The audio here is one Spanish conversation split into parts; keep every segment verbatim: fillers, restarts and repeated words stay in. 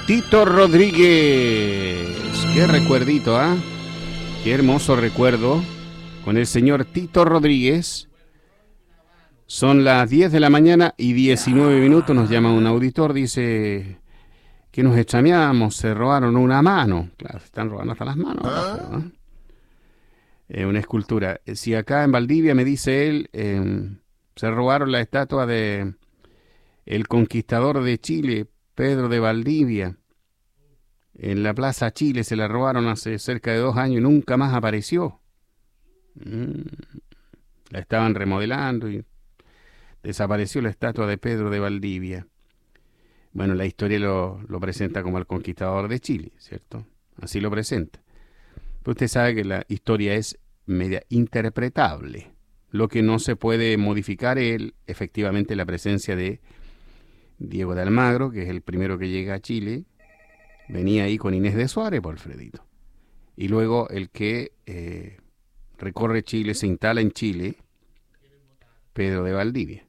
Tito Rodríguez. Qué recuerdito, ¿ah? ¿eh? Qué hermoso recuerdo con el señor Tito Rodríguez. Son las diez de la mañana y diecinueve minutos. Nos llama un auditor, dice que nos extrañamos, se robaron una mano. Claro, se están robando hasta las manos. ¿Ah? ¿no? Eh, una escultura. Si acá en Valdivia, me dice él, eh, se robaron la estatua de el conquistador de Chile, Pedro de Valdivia. En la Plaza Chile se la robaron hace cerca de dos años y nunca más apareció. Mm. La estaban remodelando y desapareció la estatua de Pedro de Valdivia. Bueno, la historia lo, lo presenta como el conquistador de Chile, ¿cierto? Así lo presenta. Pero usted sabe que la historia es media interpretable. Lo que no se puede modificar es efectivamente la presencia de Diego de Almagro, que es el primero que llega a Chile. Venía ahí con Inés de Suárez, por Alfredito. Y luego el que eh, recorre Chile, se instala en Chile, Pedro de Valdivia.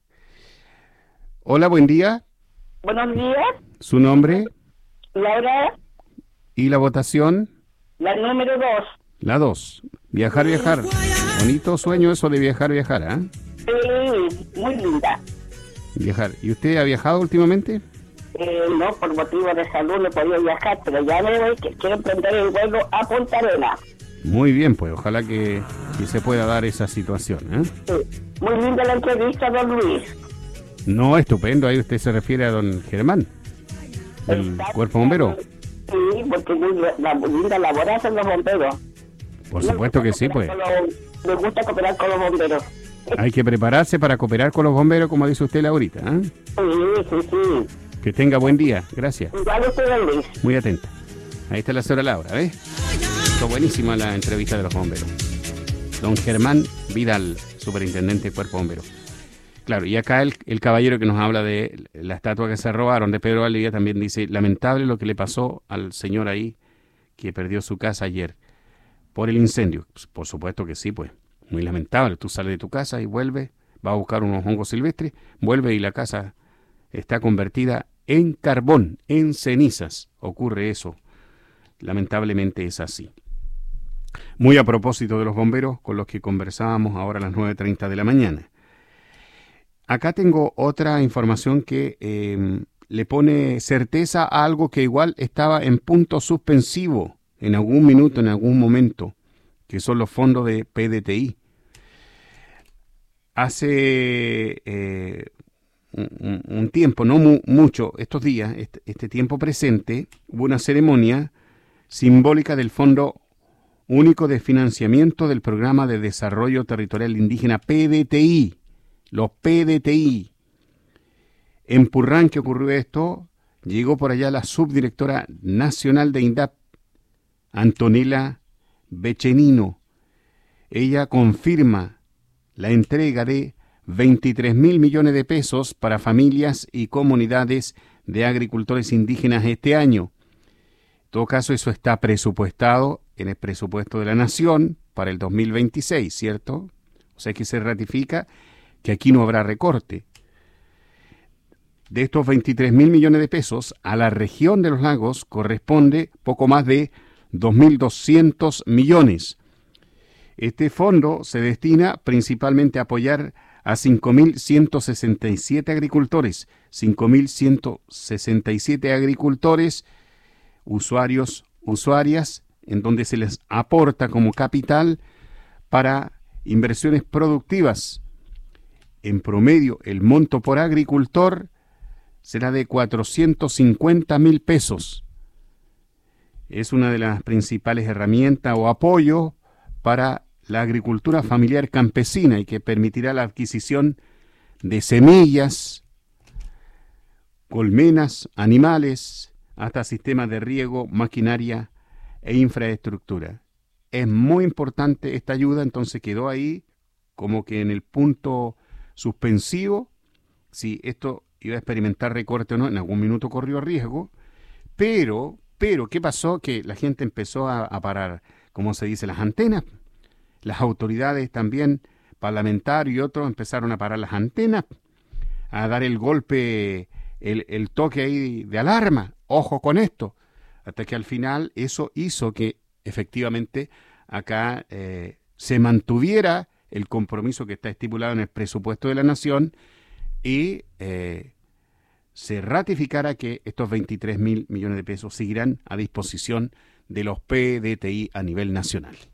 Hola, buen día. Buenos días. ¿Su nombre? Laura. ¿Y la votación? La número dos. La dos. Viajar, viajar. Bonito sueño eso de viajar, viajar, ¿ah? ¿eh? Sí, muy linda. Viajar. ¿Y usted ha viajado últimamente? Eh, no, por motivo de salud no podía viajar, pero ya me voy, que quiero emprender el vuelo a Punta Arenas. Muy bien, pues ojalá que, que se pueda dar esa situación, ¿eh? Sí. Muy linda la entrevista, don Luis. No, estupendo, ahí usted se refiere a don Germán, del Exacto. Cuerpo Bombero. Sí, porque muy la, linda labor hacen los bomberos. Por supuesto que sí, pues. Los, me gusta cooperar con los bomberos. Hay que prepararse para cooperar con los bomberos, como dice usted, Laurita, ¿eh? Sí, sí, sí. Que tenga buen día, gracias. Igual usted, don Luis. Muy atenta. Ahí está la señora Laura, ¿ves? Está buenísima la entrevista de los bomberos. Don Germán Vidal, superintendente de Cuerpo Bombero. Claro, y acá el, el caballero que nos habla de la estatua que se robaron de Pedro Valdivia también dice, lamentable lo que le pasó al señor ahí que perdió su casa ayer por el incendio. Pues, por supuesto que sí, pues, muy lamentable. Tú sales de tu casa y vuelves, vas a buscar unos hongos silvestres, vuelves y la casa está convertida en carbón, en cenizas. Ocurre eso. Lamentablemente es así. Muy a propósito de los bomberos con los que conversábamos ahora a las nueve treinta de la mañana. Acá tengo otra información que eh, le pone certeza a algo que igual estaba en punto suspensivo en algún minuto, en algún momento, que son los fondos de P D T I. Hace eh, un, un tiempo, no mu- mucho, estos días, este, este tiempo presente, hubo una ceremonia simbólica del Fondo Único de Financiamiento del Programa de Desarrollo Territorial Indígena P D T I. Los P D T I. En Purrán, que ocurrió esto, llegó por allá la subdirectora nacional de INDAP, Antonella Bechenino. Ella confirma la entrega de veintitrés mil millones de pesos para familias y comunidades de agricultores indígenas este año. En todo caso, eso está presupuestado en el presupuesto de la Nación para el dos mil veintiséis, ¿cierto? O sea que se ratifica que aquí no habrá recorte. De estos veintitrés mil millones de pesos, a la región de los lagos corresponde poco más de dos mil doscientos millones. Este fondo se destina principalmente a apoyar a cinco mil ciento sesenta y siete agricultores, cinco mil ciento sesenta y siete agricultores, usuarios, usuarias, en donde se les aporta como capital para inversiones productivas. En promedio, el monto por agricultor será de cuatrocientos cincuenta mil pesos. Es una de las principales herramientas o apoyo para la agricultura familiar campesina y que permitirá la adquisición de semillas, colmenas, animales, hasta sistemas de riego, maquinaria e infraestructura. Es muy importante esta ayuda, entonces quedó ahí como que en el punto suspensivo, si esto iba a experimentar recorte o no, en algún minuto corrió riesgo, pero, pero, ¿qué pasó? Que la gente empezó a, a parar, como se dice, las antenas. Las autoridades también, parlamentarios y otros, empezaron a parar las antenas, a dar el golpe, el, el toque ahí de alarma. ojo con esto, hasta que al final eso hizo que efectivamente acá eh, se mantuviera el compromiso que está estipulado en el presupuesto de la Nación y eh, se ratificara que estos veintitrés mil millones de pesos seguirán a disposición de los P D T I a nivel nacional.